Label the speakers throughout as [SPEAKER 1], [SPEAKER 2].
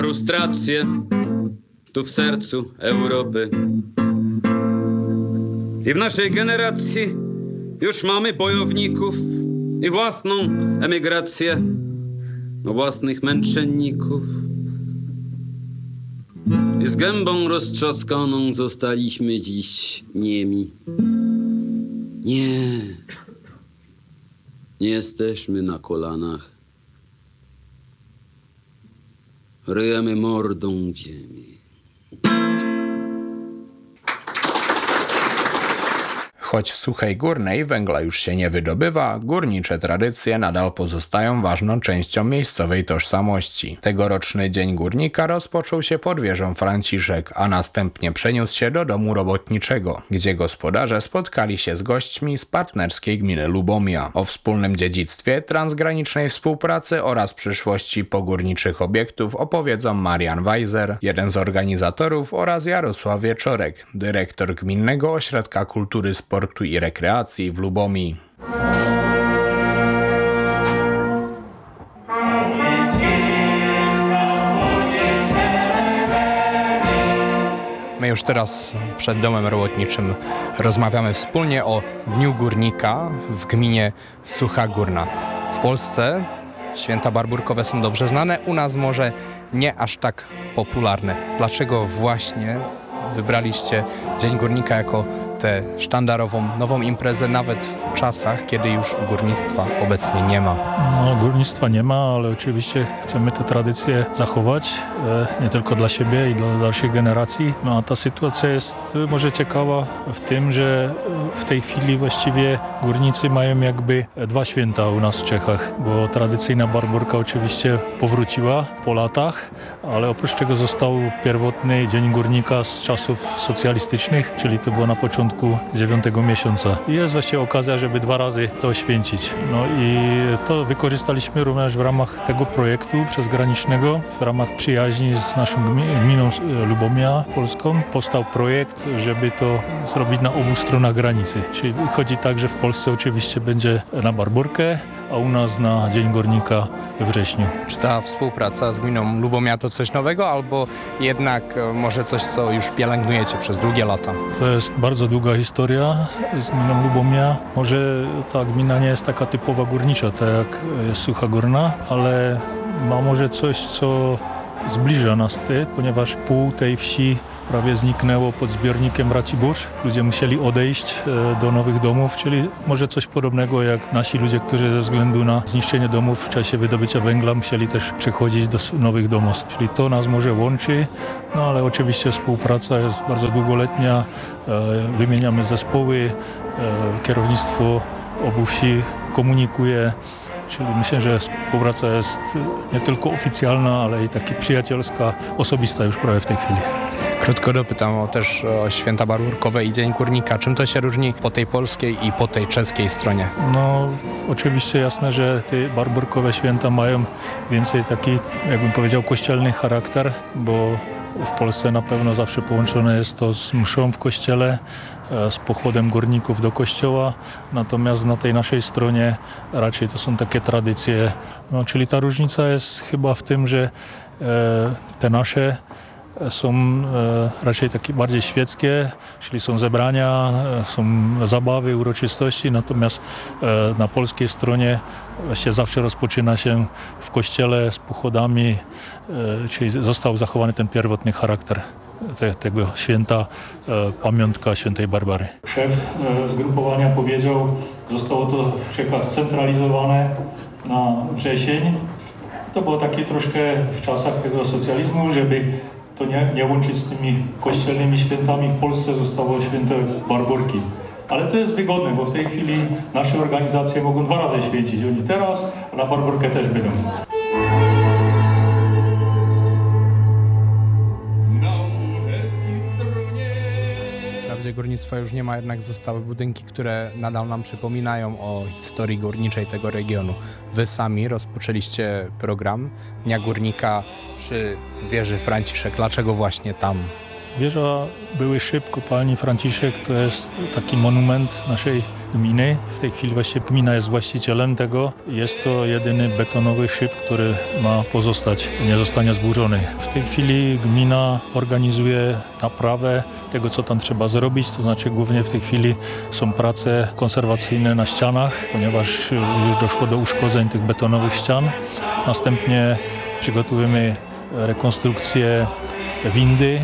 [SPEAKER 1] frustracje tu w sercu Europy. I w naszej generacji już mamy bojowników i własną emigrację, własnych męczenników. I z gębą roztrzaskaną zostaliśmy dziś niemi. Nie jesteśmy na kolanach. Ryjemy mordą w ziemi.
[SPEAKER 2] Choć w Suchej Górnej węgla już się nie wydobywa, górnicze tradycje nadal pozostają ważną częścią miejscowej tożsamości. Tegoroczny Dzień Górnika rozpoczął się pod wieżą Franciszek, a następnie przeniósł się do domu robotniczego, gdzie gospodarze spotkali się z gośćmi z partnerskiej gminy Lubomia. O wspólnym dziedzictwie, transgranicznej współpracy oraz przyszłości pogórniczych obiektów opowiedzą Marian Weiser, jeden z organizatorów, oraz Jarosław Wieczorek, dyrektor Gminnego Ośrodka Kultury, Sportu i Rekreacji w Lubomii. My już teraz przed domem robotniczym rozmawiamy wspólnie o Dniu Górnika w gminie Sucha Górna. W Polsce święta barburkowe są dobrze znane, u nas może nie aż tak popularne. Dlaczego właśnie wybraliście Dzień Górnika jako tę sztandarową, nową imprezę, nawet w czasach, kiedy już górnictwa obecnie nie ma?
[SPEAKER 3] No, górnictwa nie ma, ale oczywiście chcemy te tradycje zachować, nie tylko dla siebie i dla dalszych generacji. No a ta sytuacja jest może ciekawa w tym, że w tej chwili właściwie górnicy mają jakby dwa święta u nas w Czechach, bo tradycyjna barburka oczywiście powróciła po latach, ale oprócz tego został pierwotny Dzień Górnika z czasów socjalistycznych, czyli to było na początku 9 miesiąca. I jest właściwie okazja, żeby dwa razy to święcić. No i to wykorzystaliśmy również w ramach tego projektu przezgranicznego, w ramach przyjaźni z naszą gminą Lubomia polską. Powstał projekt, żeby to zrobić na obu stronach granicy. Czyli chodzi tak, że w Polsce oczywiście będzie na barburkę, a u nas na Dzień Górnika we wrześniu.
[SPEAKER 2] Czy ta współpraca z gminą Lubomia to coś nowego, albo jednak może coś, co już pielęgnujecie przez długie lata?
[SPEAKER 3] To jest bardzo długa historia z gminą Lubomia. Może ta gmina nie jest taka typowa górnicza, tak jak jest Sucha Górna, ale ma może coś, co zbliża nas, ponieważ pół tej wsi prawie zniknęło pod zbiornikiem Racibórz. Ludzie musieli odejść do nowych domów, czyli może coś podobnego jak nasi ludzie, którzy ze względu na zniszczenie domów w czasie wydobycia węgla musieli też przechodzić do nowych domostw. Czyli to nas może łączy, no ale oczywiście współpraca jest bardzo długoletnia, wymieniamy zespoły, kierownictwo obu wsi komunikuje. Czyli myślę, że współpraca jest nie tylko oficjalna, ale i taka przyjacielska, osobista już prawie w tej chwili.
[SPEAKER 2] Krótko dopytam też o święta barburkowe i Dzień Górnika. Czym to się różni po tej polskiej i po tej czeskiej stronie?
[SPEAKER 3] No oczywiście jasne, że te barburkowe święta mają więcej taki, jakbym powiedział, kościelny charakter, bo w Polsce na pewno zawsze połączone jest to z mszą w kościele, z pochodem górników do kościoła, natomiast na tej naszej stronie raczej to są takie tradycje, no, czyli ta różnica jest chyba w tym, że te nasze są raczej takie bardziej świeckie, czyli są zebrania, są zabawy, uroczystości, natomiast na polskiej stronie właśnie zawsze rozpoczyna się w kościele z pochodami, czyli został zachowany ten pierwotny charakter tego święta, pamiątka świętej Barbary. Szef zgrupowania powiedział, zostało to w Czechach scentralizowane na wrzesień. To było takie troszkę w czasach tego socjalizmu, żeby to nie łączyć z tymi kościelnymi świętami. W Polsce zostało święto Barburki. Ale to jest wygodne, bo w tej chwili nasze organizacje mogą dwa razy święcić. Oni teraz, a na Barburkę też będą.
[SPEAKER 2] Wprawdzie górnictwa już nie ma, jednak zostały budynki, które nadal nam przypominają o historii górniczej tego regionu. Wy sami rozpoczęliście program Dnia Górnika przy wieży Franciszek. Dlaczego właśnie tam?
[SPEAKER 3] Wieża Były Szyb kopalni Franciszek to jest taki monument naszej gminy. W tej chwili właśnie gmina jest właścicielem tego. Jest to jedyny betonowy szyb, który ma pozostać, nie zostanie zburzony. W tej chwili gmina organizuje naprawę tego, co tam trzeba zrobić, to znaczy głównie w tej chwili są prace konserwacyjne na ścianach, ponieważ już doszło do uszkodzeń tych betonowych ścian. Następnie przygotujemy rekonstrukcję windy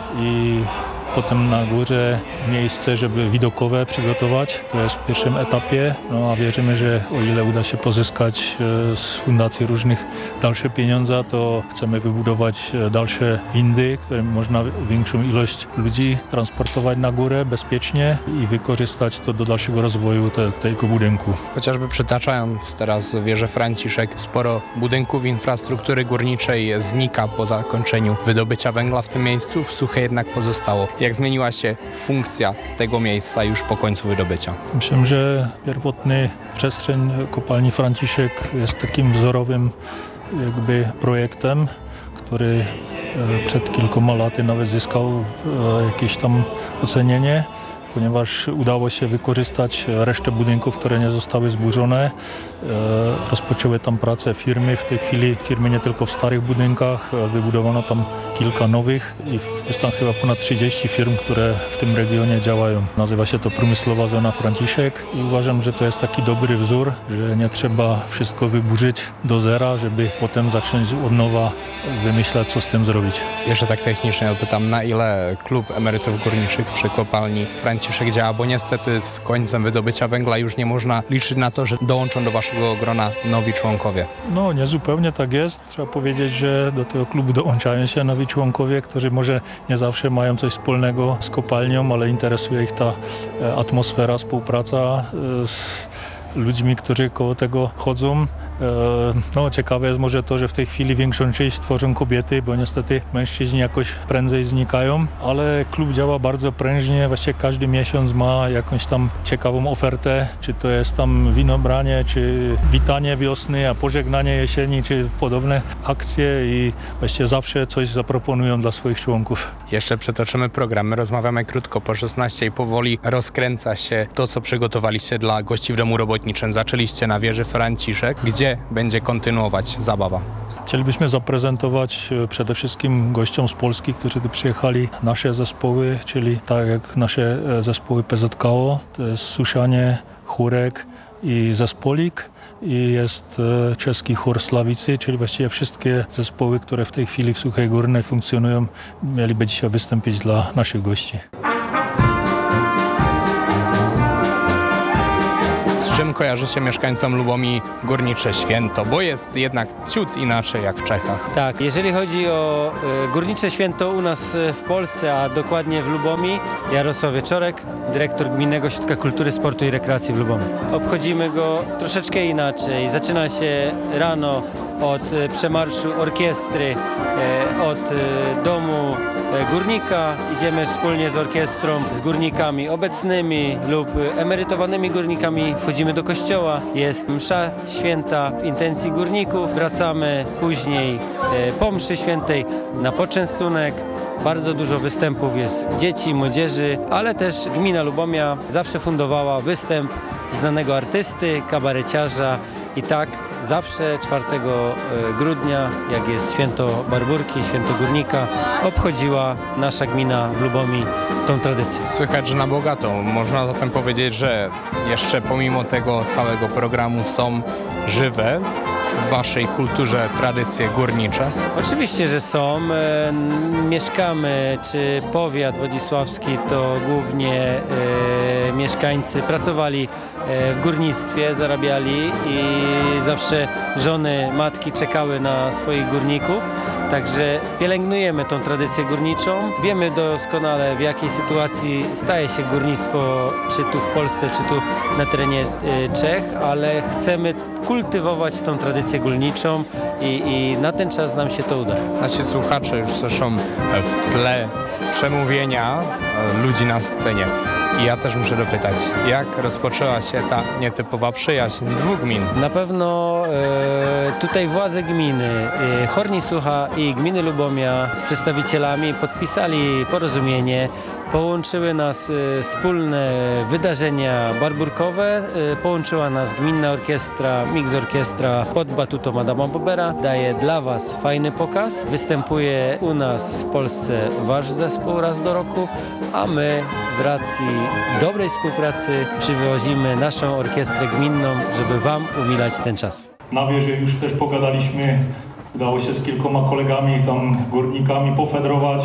[SPEAKER 3] i potem na górze miejsce, żeby widokowe przygotować. To jest w pierwszym etapie, no a wierzymy, że o ile uda się pozyskać z fundacji różnych dalsze pieniądze, to chcemy wybudować dalsze windy, którym można większą ilość ludzi transportować na górę bezpiecznie i wykorzystać to do dalszego rozwoju tego budynku.
[SPEAKER 2] Chociażby przytaczając teraz wieżę Franciszek, sporo budynków infrastruktury górniczej znika po zakończeniu wydobycia węgla w tym miejscu, w Suchej jednak pozostało. Jak zmieniła się funkcja tego miejsca już po końcu wydobycia?
[SPEAKER 3] Myślę, że pierwotny przestrzeń kopalni Franciszek jest takim wzorowym projektem, który przed kilkoma laty nawet zyskał jakieś tam ocenienie, ponieważ udało się wykorzystać resztę budynków, które nie zostały zburzone. Rozpoczęły tam pracę firmy. W tej chwili firmy nie tylko w starych budynkach, wybudowano tam kilka nowych i jest tam chyba ponad 30 firm, które w tym regionie działają. Nazywa się to Przemysłowa Zona Franciszek i uważam, że to jest taki dobry wzór, że nie trzeba wszystko wyburzyć do zera, żeby potem zacząć od nowa wymyślać, co z tym zrobić.
[SPEAKER 2] Jeszcze tak technicznie odpytam, na ile klub emerytów górniczych przy kopalni Franciszek działa, bo niestety z końcem wydobycia węgla już nie można liczyć na to, że dołączą do waszego grona nowi członkowie.
[SPEAKER 3] No nie zupełnie tak jest. Trzeba powiedzieć, że do tego klubu dołączają się nowi członkowie, którzy może nie zawsze mają coś wspólnego z kopalnią, ale interesuje ich ta atmosfera, współpraca z ludźmi, którzy koło tego chodzą. No, ciekawe jest może to, że w tej chwili większą część tworzą kobiety, bo niestety mężczyźni jakoś prędzej znikają, ale klub działa bardzo prężnie, właściwie każdy miesiąc ma jakąś tam ciekawą ofertę, czy to jest tam winobranie, czy witanie wiosny, a pożegnanie jesieni, czy podobne akcje i właściwie zawsze coś zaproponują dla swoich członków.
[SPEAKER 2] Jeszcze przetoczymy program, my rozmawiamy krótko po 16 i powoli rozkręca się to, co przygotowaliście dla gości w Domu Robotniczym. Zaczęliście na wieży Franciszek, gdzie będzie kontynuować zabawa.
[SPEAKER 3] Chcielibyśmy zaprezentować przede wszystkim gościom z Polski, którzy tu przyjechali, nasze zespoły, czyli tak jak nasze zespoły PZKO, to jest Suszanie, Chórek i Zespolik. I jest czeski chór Slawicy, czyli właściwie wszystkie zespoły, które w tej chwili w Suchej Górnej funkcjonują, mieliby dzisiaj wystąpić dla naszych gości.
[SPEAKER 2] Z czym kojarzy się mieszkańcom Lubomi górnicze święto? Bo jest jednak ciut inaczej jak w Czechach.
[SPEAKER 4] Tak, jeżeli chodzi o górnicze święto u nas w Polsce, a dokładnie w Lubomi, Jarosław Wieczorek, dyrektor Gminnego Ośrodka Kultury, Sportu i Rekreacji w Lubomi. Obchodzimy go troszeczkę inaczej. Zaczyna się rano od przemarszu orkiestry, od domu górnika. Idziemy wspólnie z orkiestrą, z górnikami obecnymi lub emerytowanymi górnikami. Wchodzimy do kościoła, jest msza święta w intencji górników. Wracamy później po mszy świętej na poczęstunek. Bardzo dużo występów jest dzieci, młodzieży, ale też gmina Lubomia zawsze fundowała występ znanego artysty, kabareciarza i tak zawsze 4 grudnia, jak jest święto Barburki, święto Górnika, obchodziła nasza gmina w Lubomi tą tradycję.
[SPEAKER 2] Słychać, że na bogato. Można zatem powiedzieć, że jeszcze pomimo tego całego programu są żywe w waszej kulturze tradycje górnicze?
[SPEAKER 4] Oczywiście, że są. Mieszkamy, czy powiat wodzisławski to głównie mieszkańcy pracowali w górnictwie, zarabiali i zawsze żony, matki czekały na swoich górników. Także pielęgnujemy tą tradycję górniczą. Wiemy doskonale, w jakiej sytuacji staje się górnictwo, czy tu w Polsce, czy tu na terenie Czech, ale chcemy kultywować tą tradycję górniczą i na ten czas nam się to uda.
[SPEAKER 2] Nasi słuchacze już słyszą w tle przemówienia ludzi na scenie. I ja też muszę dopytać, jak rozpoczęła się ta nietypowa przyjaźń dwóch gmin?
[SPEAKER 4] Na pewno tutaj władze gminy Horni Sucha i gminy Lubomia z przedstawicielami podpisali porozumienie. Połączyły nas wspólne wydarzenia barburkowe, połączyła nas Gminna Orkiestra, Mix Orkiestra pod batutą Adama Bobera. Daje dla Was fajny pokaz, występuje u nas w Polsce Wasz zespół raz do roku, a my w racji dobrej współpracy przywozimy naszą orkiestrę gminną, żeby Wam umilać ten czas.
[SPEAKER 3] Na wieży już też pogadaliśmy, udało się z kilkoma kolegami, tam górnikami pofedrować.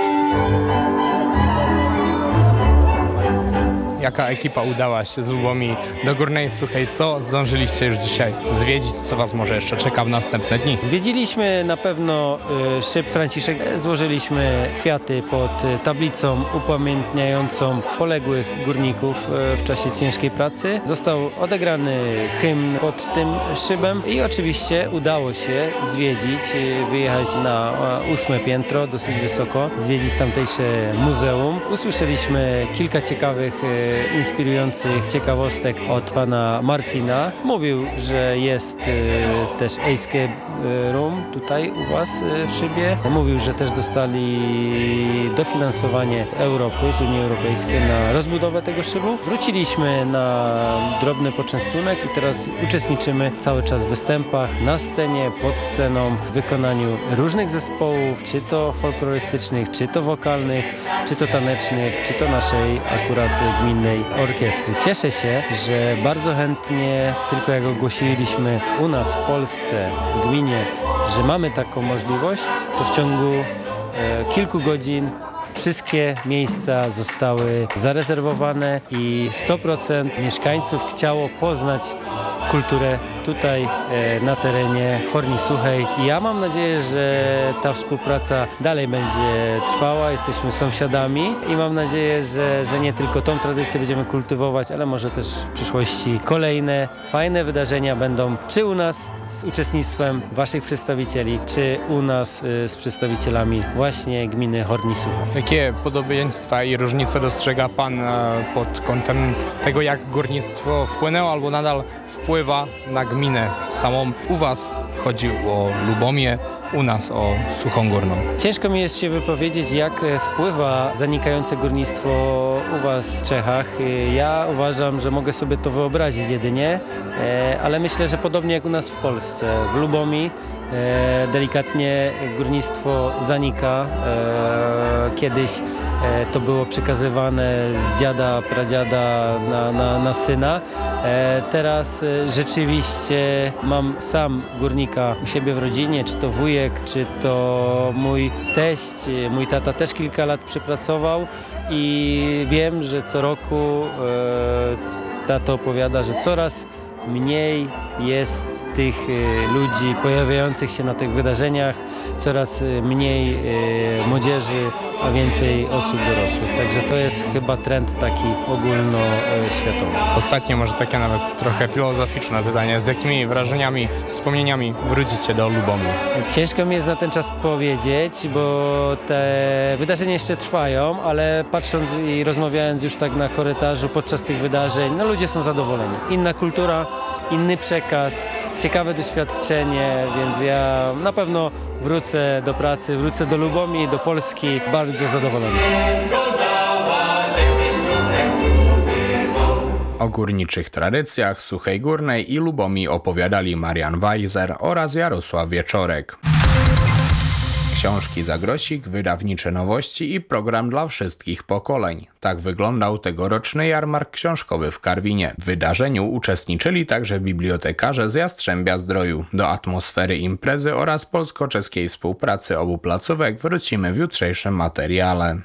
[SPEAKER 2] Jaka ekipa udała się z Lubomi do Górnej Suchej? Co zdążyliście już dzisiaj zwiedzić? Co Was może jeszcze czeka w następne dni?
[SPEAKER 4] Zwiedziliśmy na pewno szyb Franciszek, złożyliśmy kwiaty pod tablicą upamiętniającą poległych górników w czasie ciężkiej pracy. Został odegrany hymn pod tym szybem i oczywiście udało się zwiedzić, wyjechać na 8. piętro, dosyć wysoko, zwiedzić tamtejsze muzeum. Usłyszeliśmy kilka ciekawych inspirujących ciekawostek od pana Martina. Mówił, że jest też escape room tutaj u Was w szybie. Mówił, że też dostali dofinansowanie Europy, z Unii Europejskiej na rozbudowę tego szybu. Wróciliśmy na drobny poczęstunek i teraz uczestniczymy cały czas w występach na scenie, pod sceną, w wykonaniu różnych zespołów, czy to folklorystycznych, czy to wokalnych, czy to tanecznych, czy to naszej akurat gminnej orkiestry. Cieszę się, że bardzo chętnie, tylko jak ogłosiliśmy u nas w Polsce, w gminie, że mamy taką możliwość, to w ciągu kilku godzin wszystkie miejsca zostały zarezerwowane i 100% mieszkańców chciało poznać kulturę tutaj na terenie Horni Suchej. I ja mam nadzieję, że ta współpraca dalej będzie trwała. Jesteśmy sąsiadami i mam nadzieję, że nie tylko tą tradycję będziemy kultywować, ale może też w przyszłości kolejne fajne wydarzenia będą czy u nas z uczestnictwem Waszych przedstawicieli, czy u nas z przedstawicielami właśnie gminy Horni Sucha.
[SPEAKER 2] Jakie podobieństwa i różnice dostrzega Pan pod kątem tego, jak górnictwo wpłynęło albo nadal wpływa na gminę samą? U Was chodzi o Lubomię, u nas o Suchą Górną.
[SPEAKER 4] Ciężko mi jest się wypowiedzieć, jak wpływa zanikające górnictwo u Was w Czechach. Ja uważam, że mogę sobie to wyobrazić jedynie, ale myślę, że podobnie jak u nas w Polsce. W Lubomi delikatnie górnictwo zanika. Kiedyś to było przekazywane z dziada, pradziada na syna. Teraz rzeczywiście mam sam górnika u siebie w rodzinie, czy to wujek, czy to mój teść. Mój tata też kilka lat przepracował i wiem, że co roku tato opowiada, że coraz mniej jest tych ludzi pojawiających się na tych wydarzeniach, coraz mniej młodzieży, a więcej osób dorosłych. Także to jest chyba trend taki ogólnoświatowy.
[SPEAKER 2] Ostatnie, może takie nawet trochę filozoficzne pytanie. Z jakimi wrażeniami, wspomnieniami wrócicie do Lubomi?
[SPEAKER 4] Ciężko mi jest na ten czas powiedzieć, bo te wydarzenia jeszcze trwają, ale patrząc i rozmawiając już tak na korytarzu podczas tych wydarzeń, no ludzie są zadowoleni. Inna kultura, inny przekaz, ciekawe doświadczenie, więc ja na pewno wrócę do pracy, wrócę do Lubomi, do Polski bardzo zadowolony.
[SPEAKER 2] O górniczych tradycjach Suchej Górnej i Lubomi opowiadali Marian Weiser oraz Jarosław Wieczorek. Książki za grosik, wydawnicze nowości i program dla wszystkich pokoleń. Tak wyglądał tegoroczny jarmark książkowy w Karwinie. W wydarzeniu uczestniczyli także bibliotekarze z Jastrzębia-Zdroju. Do atmosfery imprezy oraz polsko-czeskiej współpracy obu placówek wrócimy w jutrzejszym materiale.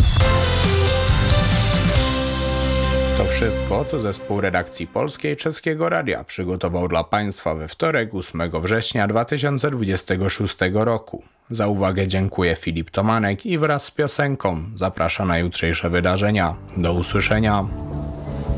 [SPEAKER 2] To wszystko, co zespół redakcji Polskiej Czeskiego Radia przygotował dla Państwa we wtorek, 8 września 2026 roku. Za uwagę dziękuję Filip Tomanek i wraz z piosenką zaprasza na jutrzejsze wydarzenia. Do usłyszenia.